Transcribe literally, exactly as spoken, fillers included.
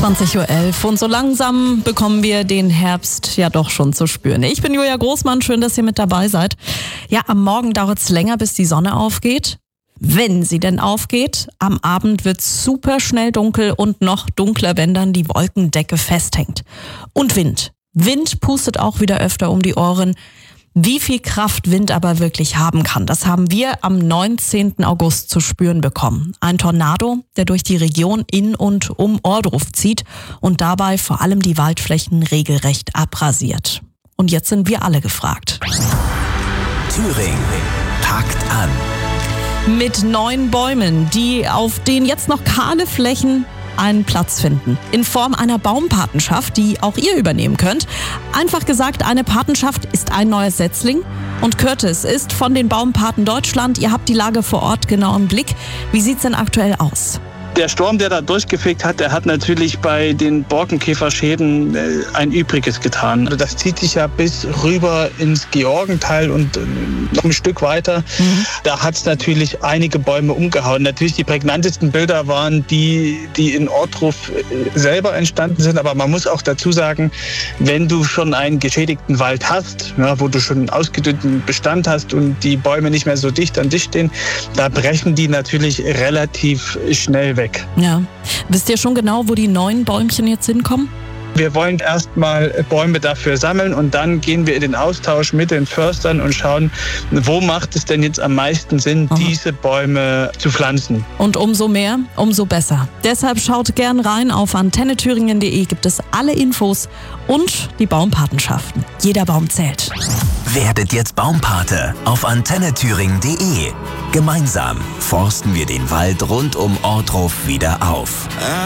zwanzig Uhr elf und so langsam bekommen wir den Herbst ja doch schon zu spüren. Ich bin Julia Großmann, schön, dass ihr mit dabei seid. Ja, am Morgen dauert es länger, bis die Sonne aufgeht. Wenn sie denn aufgeht, am Abend wird es super schnell dunkel und noch dunkler, wenn dann die Wolkendecke festhängt. Und Wind. Wind pustet auch wieder öfter um die Ohren. Wie viel Kraft Wind aber wirklich haben kann, das haben wir am neunzehnten August zu spüren bekommen. Ein Tornado, der durch die Region in und um Ohrdruf zieht und dabei vor allem die Waldflächen regelrecht abrasiert. Und jetzt sind wir alle gefragt. Thüringen packt an. Mit neun Bäumen, die auf den jetzt noch kahle Flächen einen Platz finden. In Form einer Baumpatenschaft, die auch ihr übernehmen könnt. Einfach gesagt, eine Patenschaft ist ein neues Setzling. Und Curtis ist von den Baumpaten Deutschland. Ihr habt die Lage vor Ort genau im Blick. Wie sieht's denn aktuell aus? Der Sturm, der da durchgefegt hat, der hat natürlich bei den Borkenkäferschäden äh, ein Übriges getan. Also das zieht sich ja bis rüber ins Georgental und äh, noch ein Stück weiter. Mhm. Da hat es natürlich einige Bäume umgehauen. Natürlich die prägnantesten Bilder waren die, die in Ohrdruf äh, selber entstanden sind. Aber man muss auch dazu sagen, wenn du schon einen geschädigten Wald hast, ja, wo du schon einen ausgedünnten Bestand hast und die Bäume nicht mehr so dicht an dicht stehen, da brechen die natürlich relativ schnell weg. Ja. Wisst ihr schon genau, wo die neuen Bäumchen jetzt hinkommen? Wir wollen erstmal Bäume dafür sammeln und dann gehen wir in den Austausch mit den Förstern und schauen, wo macht es denn jetzt am meisten Sinn, Aha. diese Bäume zu pflanzen. Und umso mehr, umso besser. Deshalb schaut gern rein, auf antenne thüringen punkt de gibt es alle Infos und die Baumpatenschaften. Jeder Baum zählt. Werdet jetzt Baumpate auf antenne thüringen punkt de. Gemeinsam forsten wir den Wald rund um Ohrdruf wieder auf.